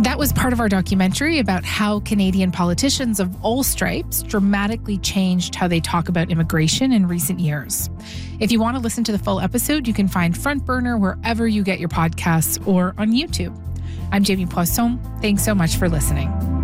That was part of our documentary about how Canadian politicians of all stripes dramatically changed how they talk about immigration in recent years. If you want to listen to the full episode, you can find Front Burner wherever you get your podcasts or on YouTube. I'm Jamie Poisson. Thanks so much for listening.